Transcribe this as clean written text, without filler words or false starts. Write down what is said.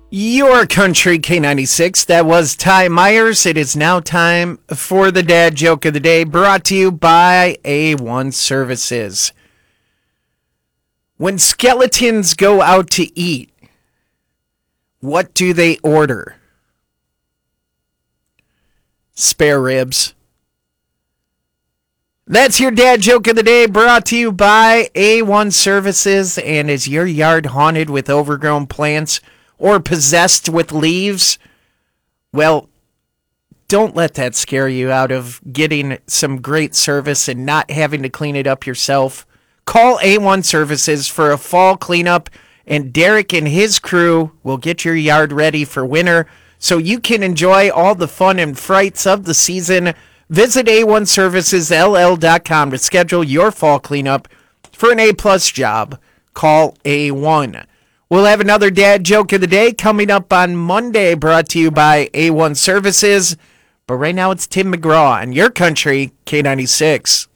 Your country K96. That was Ty Myers. It is now time for the dad joke of the day, brought to you by A1 Services. When skeletons go out to eat, what do they order? Spare ribs. That's your dad joke of the day, brought to you by A1 Services. And is your yard haunted with overgrown plants or possessed with leaves? Well, don't let that scare you out of getting some great service and not having to clean it up yourself. Call A1 Services for a fall cleanup, and Derek and his crew will get your yard ready for winter so you can enjoy all the fun and frights of the season. Visit A1ServicesLL.com to schedule your fall cleanup for an A-plus job. Call A1. We'll have another dad joke of the day coming up on Monday, brought to you by A1 Services. But right now it's Tim McGraw on your country, K96.